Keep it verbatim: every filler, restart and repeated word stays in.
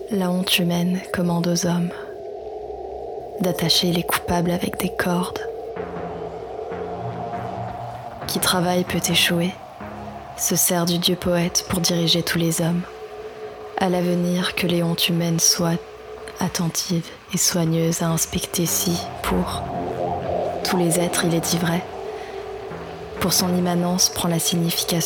La honte humaine commande aux hommes d'attacher les coupables avec des cordes. Qui travaille peut échouer, se sert du dieu poète pour diriger tous les hommes. À l'avenir, que les hontes humaines soient attentives et soigneuses à inspecter si, pour tous les êtres, il est dit vrai. Pour son immanence prend la signification